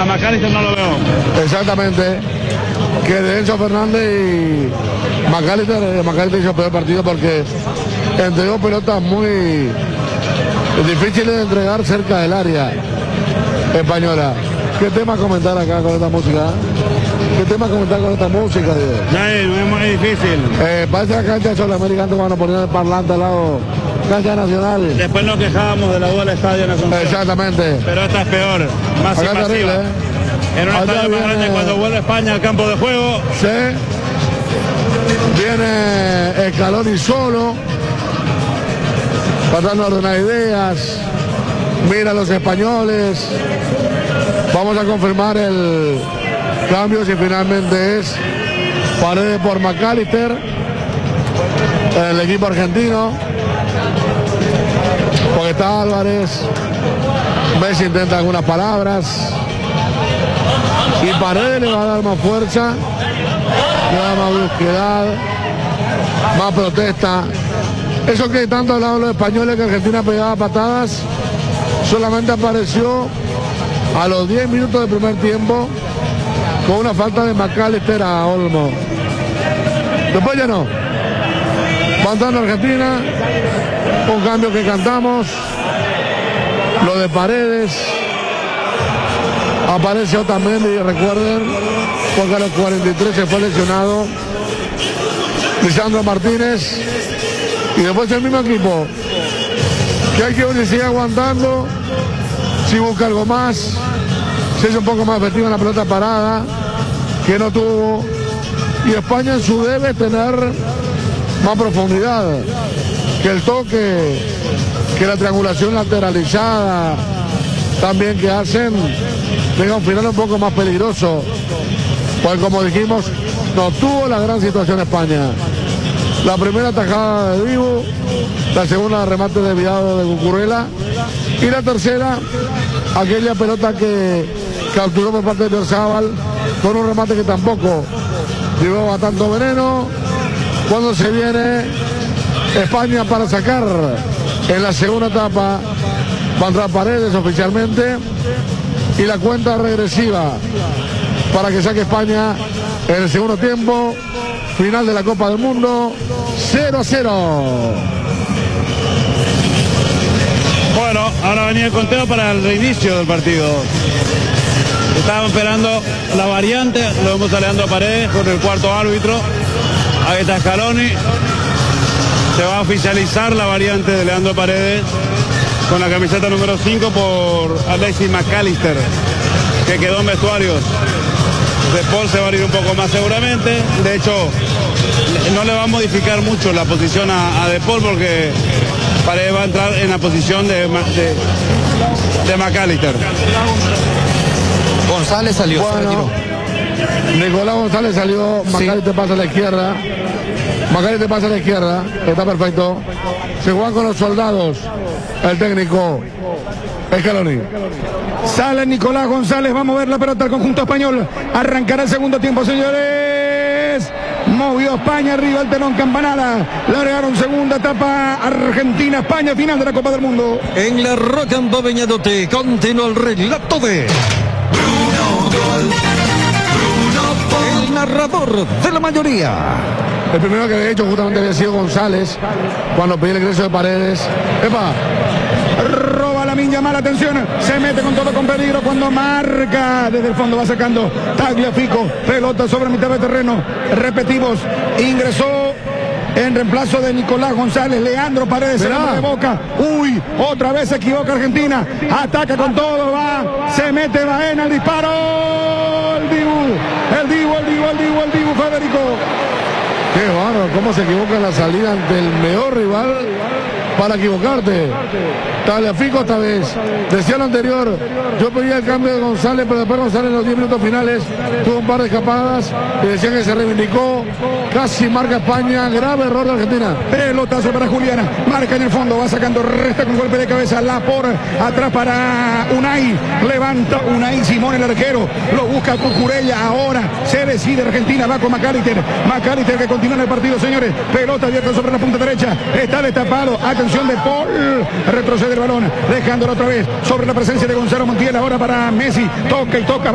McAllister no lo veo. Exactamente. Que de Enzo Fernández y McAllister hizo el peor partido porque entregó pelotas muy difíciles de entregar cerca del área española. ¿Qué tema comentar acá con esta música? ¿Qué tema comentar con esta música? Es muy difícil. Parece la cancha de Solamericano cuando ponían el parlante al lado. Cancha Nacional. Después nos quejábamos de la duda del Estadio Nacional. Exactamente. Pero esta es peor, más acá invasiva. Terrible, En un acá estadio más viene... grande cuando vuelve España al campo de juego. Sí. Viene Scaloni solo, tratando de ordenar ideas. Mira a los españoles. Vamos a confirmar el cambio si finalmente es Paredes por McAllister, el equipo argentino. Porque está Álvarez. Messi intenta algunas palabras. Y Paredes le va a dar más fuerza, le va a dar más brusquedad, más protesta. Eso que tanto hablaban los españoles que Argentina pegaba patadas, solamente apareció a los 10 minutos del primer tiempo con una falta de McAllister a Olmo. Después ya no. Va entrando Argentina, un cambio que cantamos, lo de Paredes. Aparece Otamendi, y recuerden, porque a los 43 se fue lesionado Lisandro Martínez. Y después el mismo equipo, que hay que ver si sigue aguantando, si busca algo más, si es un poco más efectivo en la pelota parada, que no tuvo. Y España en su debe tener más profundidad, que el toque, que la triangulación lateralizada, también que hacen, tenga un final un poco más peligroso. Pues como dijimos, no tuvo la gran situación España. La primera tajada de Dibu, la segunda remate desviado de Cucurella y la tercera, aquella pelota que capturó por parte de Oyarzabal con un remate que tampoco llevaba tanto veneno. Cuando se viene España para sacar en la segunda etapa, va a entrar Paredes oficialmente y la cuenta regresiva para que saque España en el segundo tiempo, final de la Copa del Mundo, 0-0. Bueno, ahora venía el conteo para el reinicio del partido. Estaban esperando la variante, lo vemos a Leandro Paredes con el cuarto árbitro. Ahí está Scaloni. Se va a oficializar la variante de Leandro Paredes con la camiseta número 5 por Alexis McAllister, que quedó en vestuarios. De Paul se va a ir un poco más seguramente. De hecho, no le va a modificar mucho la posición a De Paul porque Paredes va a entrar en la posición de McAllister. González salió. Bueno, Nicolás González salió, McAllister pasa a la izquierda. McAllister pasa a la izquierda, está perfecto. Se juega con los soldados, el técnico Scaloni. Sale Nicolás González, va a mover la pelota al conjunto español. Arrancará el segundo tiempo, señores. Movió España arriba el telón campanada. Le agregaron segunda etapa Argentina-España, final de la Copa del Mundo. En la Roca en Beñadote continúa el relato de el narrador de la mayoría. El primero que había hecho justamente había sido González cuando pidió el ingreso de Paredes. ¡Epa! Roba Lamine Yamal, atención, se mete con todo con peligro cuando marca desde el fondo, va sacando Tagliafico, pelota sobre mitad de terreno, repetimos, ingresó en reemplazo de Nicolás González, Leandro Paredes, el hombre de Boca. Uy, otra vez se equivoca Argentina, ataca con todo, va, se mete Baena, el disparo, el Dibu, Federico. Qué bárbaro, cómo se equivoca en la salida ante el mejor rival para equivocarte. Tagliafico esta vez. Decía lo anterior, yo pedía el cambio de González, pero después González en los 10 minutos finales tuvo un par de escapadas y decían que se reivindicó. Casi marca España, grave error de Argentina. Pelotazo para Juliana, marca en el fondo, va sacando, resta con golpe de cabeza, la por atrás para Unai, levanta Unai Simón el arquero, lo busca Cucurella, ahora se decide Argentina, va con McAllister que continúa en el partido, señores, pelota abierta sobre la punta derecha, está destapado, atención de Paul, retrocede el balón, dejándolo otra vez sobre la presencia de Gonzalo Montiel, ahora para Messi, toca y toca.